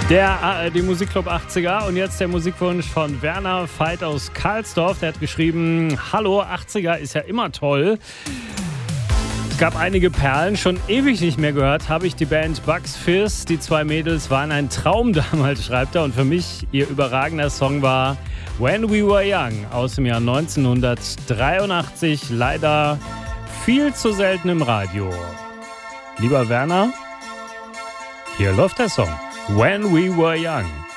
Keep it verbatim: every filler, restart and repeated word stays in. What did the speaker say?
Der äh, die Musikclub achtziger und jetzt der Musikwunsch von Werner Veit aus Karlsdorf. Der hat geschrieben, hallo, achtziger ist ja immer toll. Es gab einige Perlen, schon ewig nicht mehr gehört, habe ich die Band Bugs Fizz. Die zwei Mädels waren ein Traum damals, schreibt er. Und für mich ihr überragender Song war When We Were Young aus dem Jahr neunzehnhundertdreiundachtzig. Leider viel zu selten im Radio. Lieber Werner, hier läuft der Song When We Were Young.